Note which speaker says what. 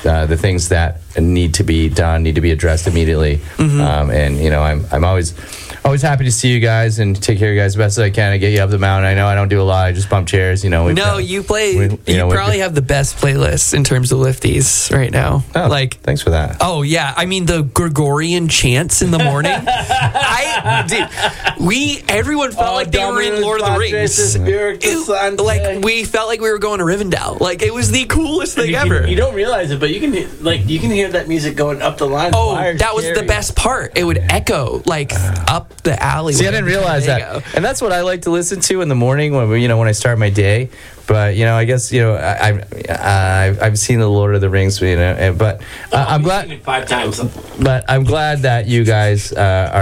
Speaker 1: the things that need to be done need to be addressed immediately. And I'm always happy to see you guys and take care of you guys as best as I can. I get you up the mountain. I know I don't do a lot. I just bump chairs. You
Speaker 2: probably have the best playlist in terms of lifties right now.
Speaker 1: Oh, thanks for that.
Speaker 2: Oh yeah, I mean the Gregorian chants in the morning. Everyone felt like they were in Lord of the Rings. We felt like we were going to Rivendell. Like it was the coolest thing ever.
Speaker 3: You don't realize it, but you can hear that music going up the line.
Speaker 2: Oh, that was the best part. It would echo up the alley.
Speaker 1: See, I didn't realize that, and that's what I like to listen to in the morning when I start my day. But I guess I've seen the Lord of the Rings, but I'm glad.
Speaker 3: Seen it 5 times.
Speaker 1: But I'm glad that you guys are.